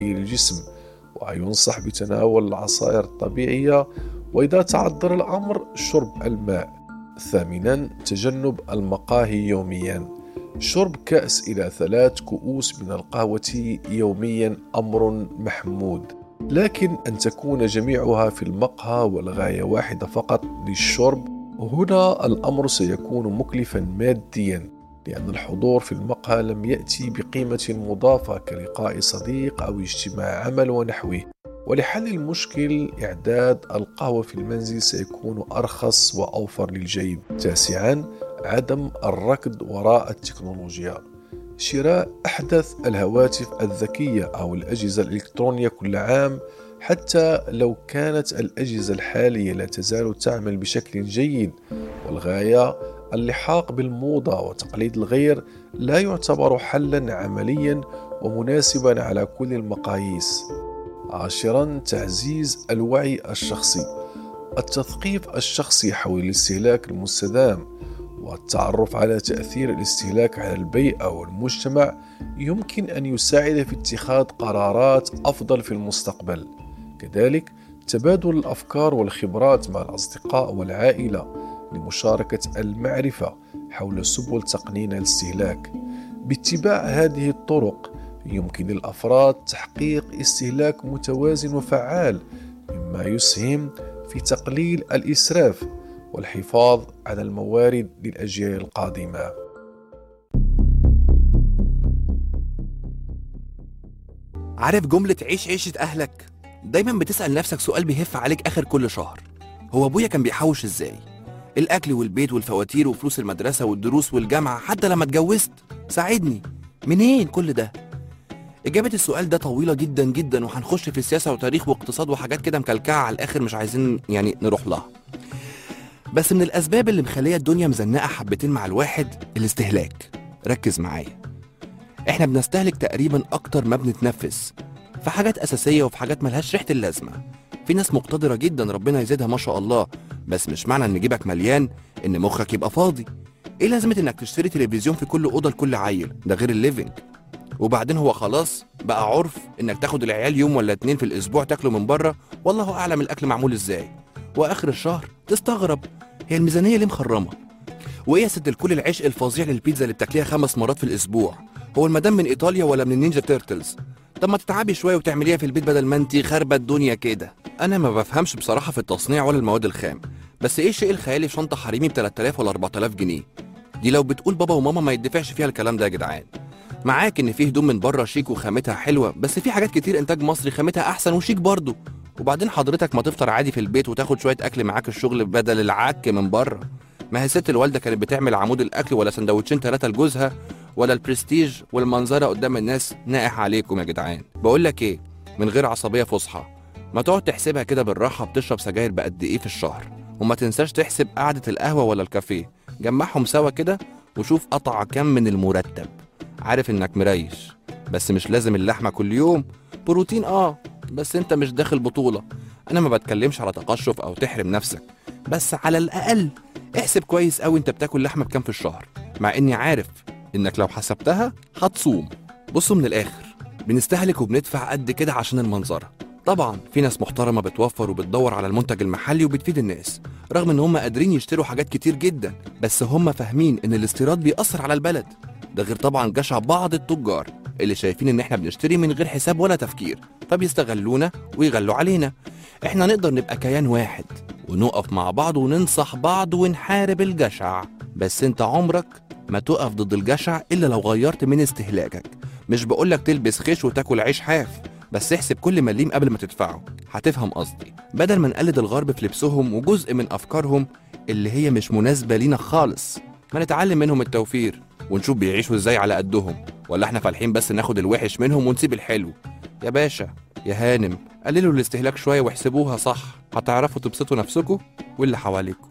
للجسم، وينصح بتناول العصائر الطبيعية، وإذا تعذر الأمر شرب الماء. ثامنا، تجنب المقاهي يوميا. شرب كأس إلى 3 كؤوس من القهوة يوميا أمر محمود، لكن أن تكون جميعها في المقهى والغاية واحدة فقط للشرب، هنا الأمر سيكون مكلفا ماديا، لأن الحضور في المقهى لم يأتي بقيمة مضافة كلقاء صديق أو اجتماع عمل ونحوه. ولحل المشكل، إعداد القهوة في المنزل سيكون أرخص وأوفر للجيب. تاسعا، عدم الركض وراء التكنولوجيا. شراء أحدث الهواتف الذكية أو الأجهزة الإلكترونية كل عام، حتى لو كانت الأجهزة الحالية لا تزال تعمل بشكل جيد، والغاية اللحاق بالموضة وتقليد الغير، لا يعتبر حلا عمليا ومناسبا على كل المقاييس. عاشرا، تعزيز الوعي الشخصي. التثقيف الشخصي حول الاستهلاك المستدام والتعرف على تأثير الاستهلاك على البيئة والمجتمع يمكن أن يساعد في اتخاذ قرارات أفضل في المستقبل. كذلك، تبادل الأفكار والخبرات مع الأصدقاء والعائلة لمشاركة المعرفة حول سبل تقنين الاستهلاك. باتباع هذه الطرق يمكن للأفراد تحقيق استهلاك متوازن وفعال، مما يسهم في تقليل الإسراف والحفاظ على الموارد للأجيال القادمة. عارف جملة عيش عيشة أهلك؟ دايما بتسأل نفسك سؤال بيهف عليك آخر كل شهر: هو أبويا كان بيحوش إزاي؟ الأكل والبيت والفواتير وفلوس المدرسة والدروس والجامعة حتى لما اتجوزت، ساعدني، منين كل ده؟ إجابة السؤال ده طويلة جدا جدا، وهنخش في سياسة وتاريخ واقتصاد وحاجات كده مكلكعة على الآخر مش عايزين نروح لها. بس من الأسباب اللي مخلية الدنيا مزنقة حبتين مع الواحد الاستهلاك. ركز معايا، احنا بنستهلك تقريبا أكتر ما بنتنفس، في حاجات أساسية وفي حاجات ملهاش ريحة اللازمة. في ناس مقتدرة جدا ربنا يزيدها ما شاء الله، بس مش معنى ان جيبك مليان ان مخك يبقى فاضي. ايه لازمة انك تشتري تلفزيون في كل أوضة لكل عيل؟ ده غير الليفينج. وبعدين هو خلاص بقى عرف انك تاخد العيال يوم ولا 2 في الاسبوع تاكلوا من بره، والله اعلم الاكل معمول ازاي، واخر الشهر تستغرب هي الميزانيه ليه مخرمه. وايه يا ست الكل العشق الفظيع للبيتزا اللي بتاكليها 5 مرات في الاسبوع؟ هو المدام من ايطاليا ولا من النينجا تيرتلز؟ طب ما تتعبي شويه وتعمليها في البيت بدل ما انتي خاربه الدنيا كده. انا ما بفهمش بصراحه في التصنيع ولا المواد الخام، بس ايه الشيء الخيالي في شنطه حريمي ب 3000 ولا 4000 جنيه؟ دي لو بتقول بابا وماما ما يدفعش فيها الكلام ده يا جدعان. معاك ان فيه هدوم من بره شيك وخامتها حلوه، بس في حاجات كتير انتاج مصري خامتها احسن وشيك برضه. وبعدين حضرتك ما تفطر عادي في البيت وتاخد شويه اكل معاك الشغل بدل العك من بره. ما هي ست الوالده كانت بتعمل عمود الاكل ولا سندوتشين 3 لجوزها، ولا البرستيج والمنظره قدام الناس نائح عليكم يا جدعان. بقول لك ايه، من غير عصبيه فصحى، ما تقعد تحسبها كده بالراحه بتشرب سجاير بقد ايه في الشهر، وما تنساش تحسب قعده القهوه ولا الكافيه، جمعهم سوا كده وشوف قطع كام من المرتب. عارف انك مريش، بس مش لازم اللحمه كل يوم. بروتين بس انت مش داخل بطوله. انا ما بتكلمش على تقشف او تحرم نفسك، بس على الاقل احسب كويس قوي انت بتاكل لحمه بكام في الشهر، مع اني عارف انك لو حسبتها هتصوم. بصوا من الاخر، بنستهلك وبندفع قد كده عشان المنظره. طبعا في ناس محترمه بتوفر وبتدور على المنتج المحلي وبتفيد الناس، رغم ان هم قادرين يشتروا حاجات كتير جدا، بس هم فاهمين ان الاستيراد بيأثر على البلد. ده غير طبعا جشع بعض التجار اللي شايفين ان احنا بنشتري من غير حساب ولا تفكير، فبيستغلونا ويغلوا علينا. احنا نقدر نبقى كيان واحد ونقف مع بعض وننصح بعض ونحارب الجشع، بس انت عمرك ما تقف ضد الجشع الا لو غيرت من استهلاكك. مش بقولك تلبس خيش وتاكل عيش حاف، بس احسب كل مليم قبل ما تدفعه. هتفهم قصدي، بدل ما نقلد الغرب في لبسهم وجزء من افكارهم اللي هي مش مناسبه لينا خالص، ما نتعلم منهم التوفير ونشوف بيعيشوا ازاي على قدهم، ولا احنا فالحين بس ناخد الوحش منهم ونسيب الحلو. يا باشا يا هانم، قللوا الاستهلاك شويه واحسبوها صح، هتعرفوا تبسطوا نفسكم واللي حواليكم.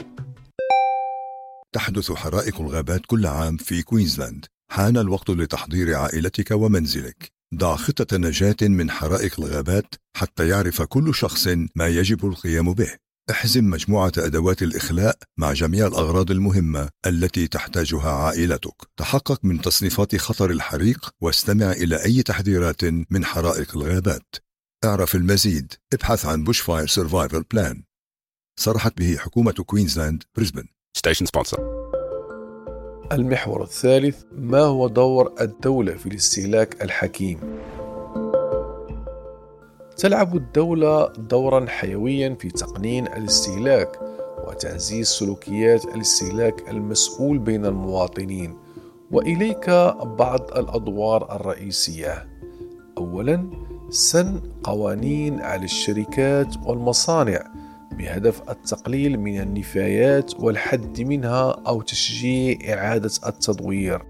تحدث حرائق الغابات كل عام في كوينزلاند. حان الوقت لتحضير عائلتك ومنزلك. ضع خطة نجاة من حرائق الغابات حتى يعرف كل شخص ما يجب القيام به. احزم مجموعة أدوات الإخلاء مع جميع الأغراض المهمة التي تحتاجها عائلتك. تحقق من تصنيفات خطر الحريق واستمع إلى أي تحذيرات من حرائق الغابات. اعرف المزيد، ابحث عن Bushfire Survival Plan. صرحت به حكومة كوينزلاند بريسبن. Station sponsor. المحور الثالث: ما هو دور الدولة في الاستهلاك الحكيم؟ تلعب الدولة دورا حيويا في تقنين الاستهلاك وتعزيز سلوكيات الاستهلاك المسؤول بين المواطنين، وإليك بعض الأدوار الرئيسية. أولا، سن قوانين على الشركات والمصانع بهدف التقليل من النفايات والحد منها أو تشجيع إعادة التدوير.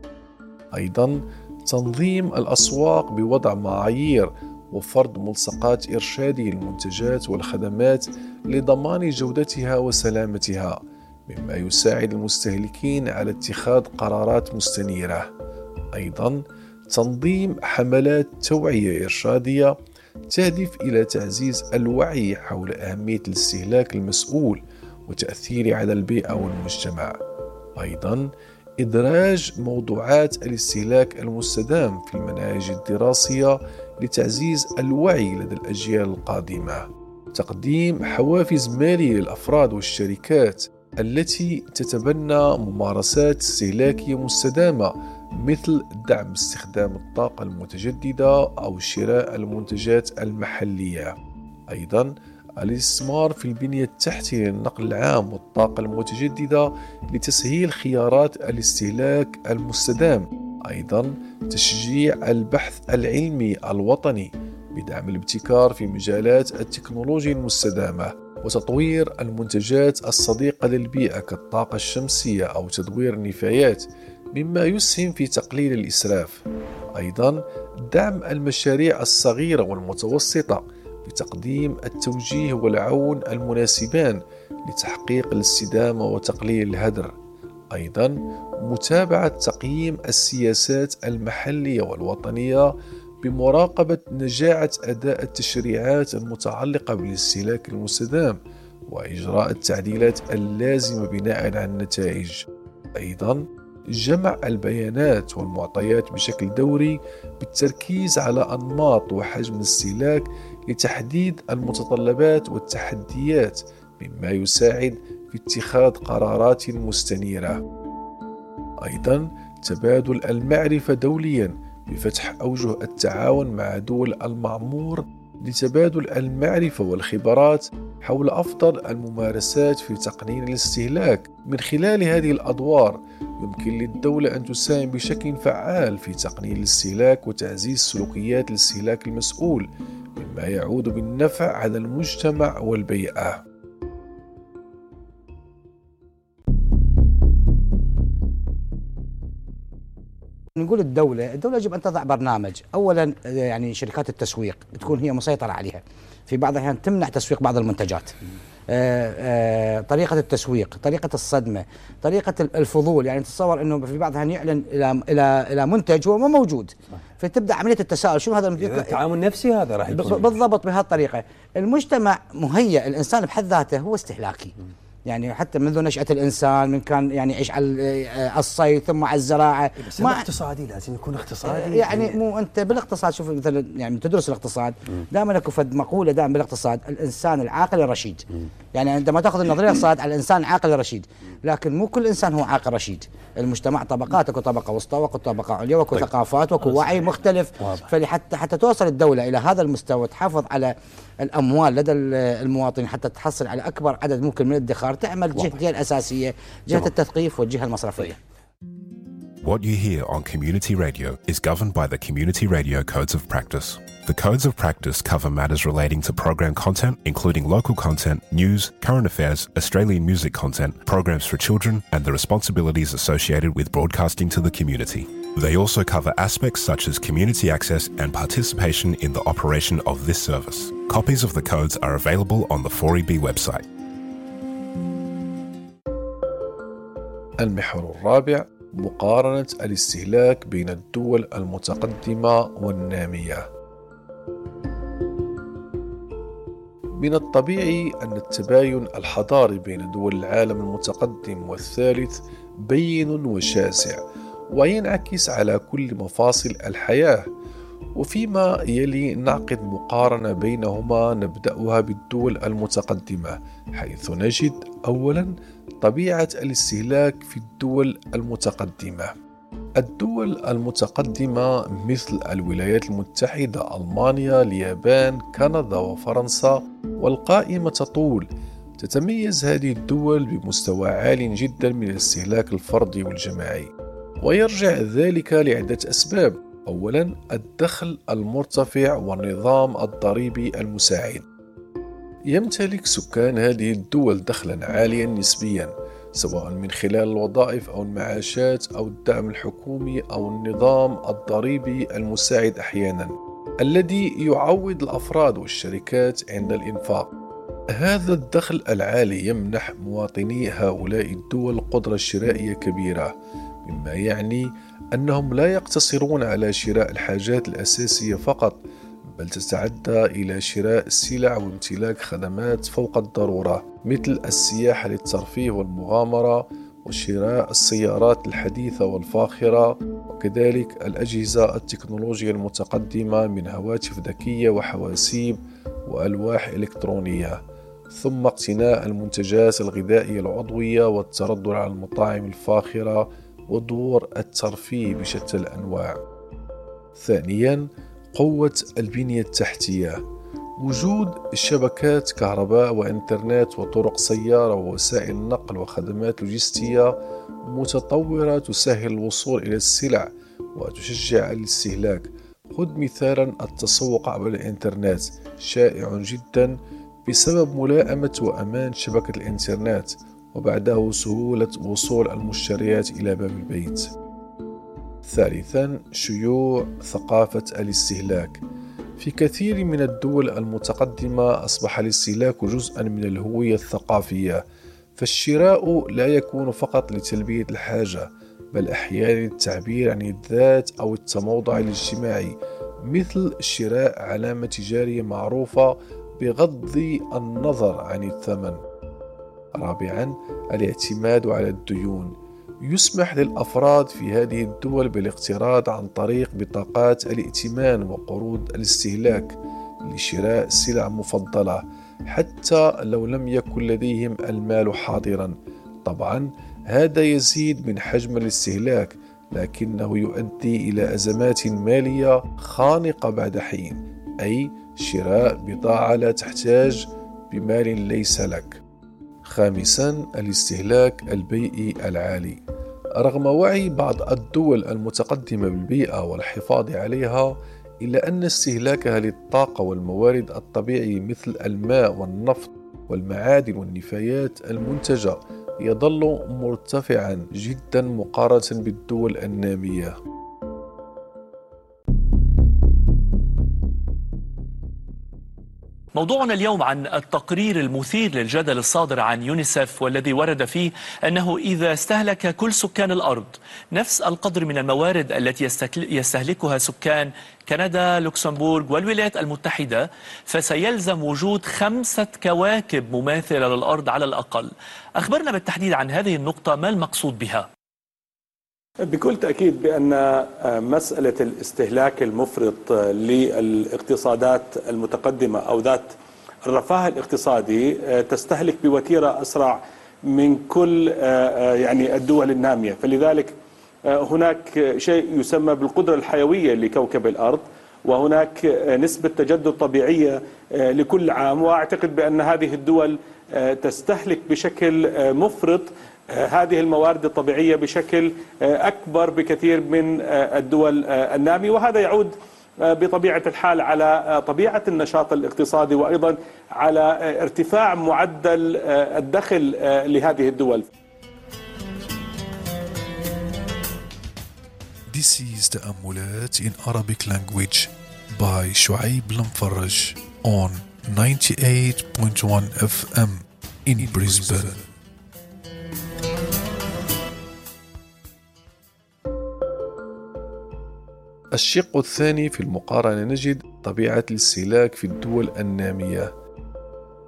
أيضا، تنظيم الأسواق بوضع معايير وفرض ملصقات إرشادية للمنتجات والخدمات لضمان جودتها وسلامتها، مما يساعد المستهلكين على اتخاذ قرارات مستنيرة. أيضا، تنظيم حملات توعية إرشادية تهدف إلى تعزيز الوعي حول أهمية الاستهلاك المسؤول وتأثيره على البيئة والمجتمع. أيضا، إدراج موضوعات الاستهلاك المستدام في المناهج الدراسية لتعزيز الوعي لدى الأجيال القادمة. تقديم حوافز مالية للأفراد والشركات التي تتبنى ممارسات استهلاكية مستدامة، مثل دعم استخدام الطاقة المتجددة أو شراء المنتجات المحلية. أيضا، الاستثمار في البنية التحتية للنقل العام والطاقة المتجددة لتسهيل خيارات الاستهلاك المستدام. أيضا، تشجيع البحث العلمي الوطني بدعم الابتكار في مجالات التكنولوجيا المستدامة وتطوير المنتجات الصديقة للبيئة كالطاقة الشمسية أو تدوير النفايات، مما يسهم في تقليل الإسراف. أيضا، دعم المشاريع الصغيرة والمتوسطة بتقديم التوجيه والعون المناسبان لتحقيق الاستدامة وتقليل الهدر. أيضا، متابعة تقييم السياسات المحلية والوطنية بمراقبة نجاعة أداء التشريعات المتعلقة بالاستهلاك المستدام وإجراء التعديلات اللازمة بناء على النتائج. أيضا، جمع البيانات والمعطيات بشكل دوري بالتركيز على أنماط وحجم الاستهلاك لتحديد المتطلبات والتحديات، مما يساعد في اتخاذ قرارات مستنيرة. أيضا، تبادل المعرفة دوليا بفتح أوجه التعاون مع دول المعمور لتبادل المعرفة والخبرات حول أفضل الممارسات في تقنين الاستهلاك. من خلال هذه الأدوار يمكن للدولة أن تساهم بشكل فعال في تقنين الاستهلاك وتعزيز سلوكيات الاستهلاك المسؤول، مما يعود بالنفع على المجتمع والبيئة. نقول الدولة يجب أن تضع برنامج. أولا يعني شركات التسويق تكون هي مسيطرة عليها، في بعض الأحيان تمنع تسويق بعض المنتجات. طريقة التسويق، طريقة الصدمة، طريقة الفضول. يعني تتصور أنه في بعض الأحيان يعلن إلى منتج هو ما موجود، فتبدأ عملية التساؤل شو هذا المنتج. التعامل نفسي هذا راح يكون بالضبط بهالطريقة. المجتمع مهيئ، الإنسان بحد ذاته هو استهلاكي. يعني حتى منذ نشأة الإنسان من كان يعني يعيش على الصيد ثم على الزراعة. بس ما اقتصادي، لازم يكون اقتصادي. يعني مو أنت بالاقتصاد، شوف مثلا يعني تدرس الاقتصاد دائما لك فد مقولة دائما بالاقتصاد: الإنسان العاقل الرشيد. يعني عندما تأخذ النظرية الاقتصاد على الإنسان العاقل الرشيد، لكن مو كل إنسان هو عاقل رشيد. المجتمع طبقات، اكو طبقة وسطى واكو طبقة عليا واكو ثقافات واكو وعي مختلف. فحتى توصل الدولة إلى هذا المستوى تحافظ على الأموال لدى المواطنين حتى تحصل على أكبر عدد ممكن من الادخار، تعمل جهة الأساسية، جهة التثقيف والجهة المصرفية. What you hear on community radio is governed by the Community Radio Codes of Practice. The Codes of Practice cover matters relating to program content, including local content, news, current affairs, Australian music content, programs for children, and the responsibilities associated with broadcasting to the community. They also cover aspects such as community access and participation in the operation of this service. Copies of the codes are available on the 4EB website. المحور الرابع: مقارنة الاستهلاك بين الدول المتقدمة والنامية. من الطبيعي أن التباين الحضاري بين دول العالم المتقدم والثالث بين وشاسع، وينعكس على كل مفاصل الحياة. وفيما يلي نعقد مقارنة بينهما، نبدأها بالدول المتقدمة، حيث نجد أولا طبيعة الاستهلاك في الدول المتقدمة. الدول المتقدمة مثل الولايات المتحدة، ألمانيا، اليابان، كندا وفرنسا، والقائمة تطول. تتميز هذه الدول بمستوى عال جدا من الاستهلاك الفردي والجماعي، ويرجع ذلك لعدة أسباب. أولا الدخل المرتفع والنظام الضريبي المساعد. يمتلك سكان هذه الدول دخلا عاليا نسبيا، سواء من خلال الوظائف أو المعاشات أو الدعم الحكومي أو النظام الضريبي المساعد أحيانا، الذي يعوض الأفراد والشركات عند الإنفاق. هذا الدخل العالي يمنح مواطني هؤلاء الدول قدرة شرائية كبيرة، مما يعني أنهم لا يقتصرون على شراء الحاجات الأساسية فقط، بل تتعدى إلى شراء السلع وامتلاك خدمات فوق الضرورة، مثل السياحة للترفيه والمغامرة، وشراء السيارات الحديثة والفاخرة، وكذلك الأجهزة التكنولوجية المتقدمة من هواتف ذكية وحواسيب وألواح إلكترونية، ثم اقتناء المنتجات الغذائية العضوية والتردد على المطاعم الفاخرة ودور الترفيه بشتى الأنواع. ثانياً قوة البنية التحتية. وجود شبكات كهرباء وإنترنت وطرق سيارة ووسائل نقل وخدمات لوجستية متطورة تسهل الوصول إلى السلع وتشجع الاستهلاك. خذ مثالا التسوق عبر الإنترنت شائع جدا بسبب ملائمة وأمان شبكة الإنترنت، وبعده سهولة وصول المشتريات إلى باب البيت. ثالثا شيوع ثقافة الاستهلاك. في كثير من الدول المتقدمة أصبح الاستهلاك جزءا من الهوية الثقافية، فالشراء لا يكون فقط لتلبية الحاجة، بل أحيانا للتعبير عن الذات أو التموضع الاجتماعي، مثل شراء علامة تجارية معروفة بغض النظر عن الثمن. رابعا الاعتماد على الديون. يسمح للأفراد في هذه الدول بالاقتراض عن طريق بطاقات الائتمان وقروض الاستهلاك لشراء سلع مفضلة، حتى لو لم يكن لديهم المال حاضرا. طبعا هذا يزيد من حجم الاستهلاك، لكنه يؤدي إلى أزمات مالية خانقة بعد حين، أي شراء بضاعة لا تحتاج بمال ليس لك. خامسا الاستهلاك البيئي العالي. رغم وعي بعض الدول المتقدمة بالبيئة والحفاظ عليها، إلا أن استهلاكها للطاقة والموارد الطبيعية مثل الماء والنفط والمعادن والنفايات المنتجة يظل مرتفعا جدا مقارنة بالدول النامية. موضوعنا اليوم عن التقرير المثير للجدل الصادر عن يونيسف، والذي ورد فيه أنه إذا استهلك كل سكان الأرض نفس القدر من الموارد التي يستهلكها سكان كندا، لوكسمبورغ والولايات المتحدة، فسيلزم وجود 5 كواكب مماثلة للأرض على الأقل. أخبرنا بالتحديد عن هذه النقطة، ما المقصود بها؟ بكل تأكيد بأن مسألة الاستهلاك المفرط للاقتصادات المتقدمة أو ذات الرفاه الاقتصادي تستهلك بوتيرة أسرع من كل الدول النامية، فلذلك هناك شيء يسمى بالقدرة الحيوية لكوكب الأرض، وهناك نسبة تجدد طبيعية لكل عام، وأعتقد بأن هذه الدول تستهلك بشكل مفرط هذه الموارد الطبيعية بشكل أكبر بكثير من الدول النامية، وهذا يعود بطبيعة الحال على طبيعة النشاط الاقتصادي وأيضا على ارتفاع معدل الدخل لهذه الدول. This is تأملات in Arabic language by شعيب المفرج on 98.1 FM in Brisbane. الشق الثاني في المقارنة نجد طبيعة الاستهلاك في الدول النامية.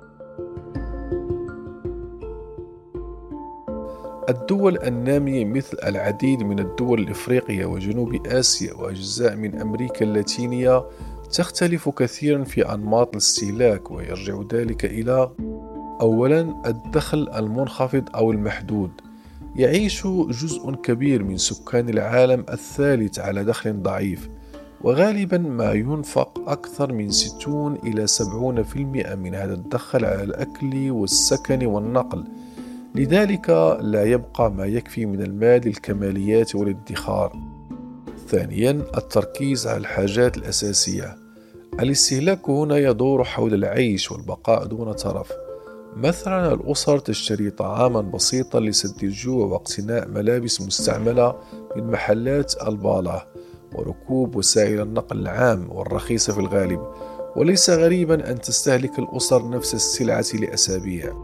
الدول النامية مثل العديد من الدول الإفريقية وجنوب آسيا وأجزاء من أمريكا اللاتينية تختلف كثيرا في أنماط الاستهلاك، ويرجع ذلك إلى: أولا، الدخل المنخفض أو المحدود. يعيش جزء كبير من سكان العالم الثالث على دخل ضعيف، وغالبا ما ينفق أكثر من 60 إلى 70% من هذا الدخل على الأكل والسكن والنقل، لذلك لا يبقى ما يكفي من المال للكماليات والادخار. ثانيا، التركيز على الحاجات الأساسية. الاستهلاك هنا يدور حول العيش والبقاء دون ترف. مثلا الأسر تشتري طعاما بسيطا لسد الجوع واقتناء ملابس مستعملة من محلات البالة، وركوب وسائل النقل العام والرخيصة في الغالب، وليس غريبا أن تستهلك الأسر نفس السلعة لأسابيع.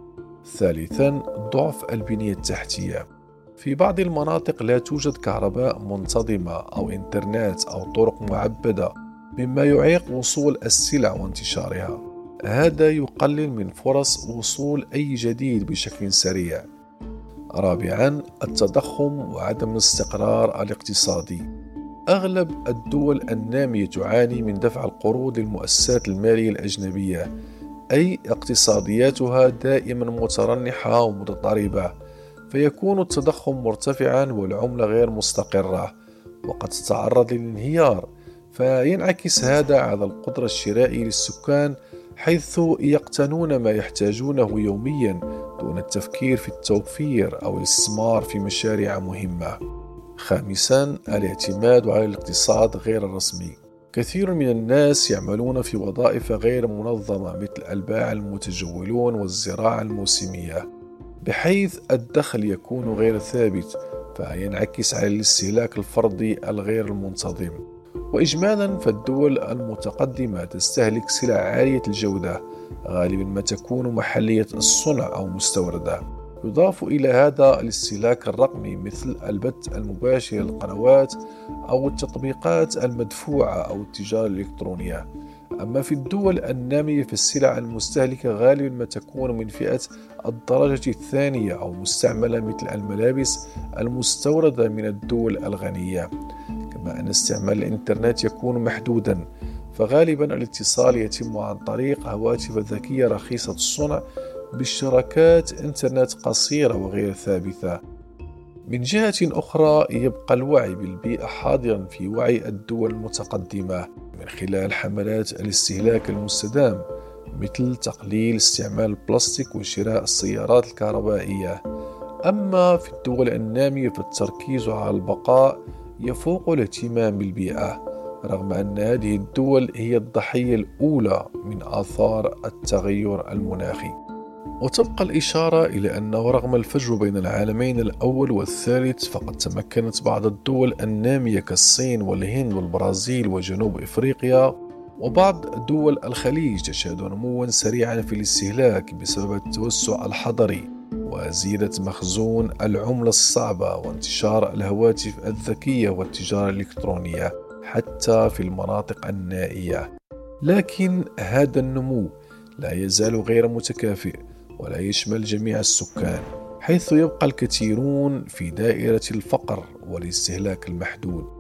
ثالثا، ضعف البنية التحتية. في بعض المناطق لا توجد كهرباء منتظمة أو إنترنت أو طرق معبدة، مما يعيق وصول السلع وانتشارها. هذا يقلل من فرص وصول أي جديد بشكل سريع. رابعا، التضخم وعدم الاستقرار الاقتصادي. أغلب الدول النامية تعاني من دفع القروض للمؤسسات المالية الأجنبية، أي اقتصادياتها دائما مترنحة ومتضاربة، فيكون التضخم مرتفعا والعملة غير مستقرة وقد تتعرض للانهيار، فينعكس هذا على القدرة الشرائية للسكان، حيث يقتنون ما يحتاجونه يوميا دون التفكير في التوفير أو الاستثمار في مشاريع مهمة. خامسا، الاعتماد على الاقتصاد غير الرسمي. كثير من الناس يعملون في وظائف غير منظمة مثل الباعة المتجولون والزراعة الموسمية، بحيث الدخل يكون غير ثابت، فينعكس على الاستهلاك الفردي الغير المنتظم. وإجمالا فالدول المتقدمة تستهلك سلع عالية الجودة، غالبا ما تكون محلية الصنع أو مستوردة. يضاف إلى هذا الاستهلاك الرقمي مثل البث المباشر للقنوات أو التطبيقات المدفوعة أو التجارة الإلكترونية. أما في الدول النامية فالسلع المستهلكة غالبا ما تكون من فئة الدرجة الثانية أو مستعملة مثل الملابس المستوردة من الدول الغنية. كما أن استعمال الإنترنت يكون محدودا، فغالبا الاتصال يتم عن طريق هواتف ذكية رخيصة الصنع باشتراكات إنترنت قصيرة وغير ثابتة. من جهة أخرى يبقى الوعي بالبيئة حاضرا في وعي الدول المتقدمة من خلال حملات الاستهلاك المستدام مثل تقليل استعمال البلاستيك وشراء السيارات الكهربائية. أما في الدول النامية فالتركيز على البقاء يفوق الاهتمام بالبيئة، رغم أن هذه الدول هي الضحية الأولى من آثار التغير المناخي. وتبقى الإشارة إلى أنه رغم الفجر بين العالمين الأول والثالث، فقد تمكنت بعض الدول النامية كالصين والهند والبرازيل وجنوب إفريقيا وبعض دول الخليج تشهد نموا سريعا في الاستهلاك بسبب التوسع الحضري وزيادة مخزون العملة الصعبة وانتشار الهواتف الذكية والتجارة الإلكترونية حتى في المناطق النائية. لكن هذا النمو لا يزال غير متكافئ ولا يشمل جميع السكان، حيث يبقى الكثيرون في دائرة الفقر والاستهلاك المحدود.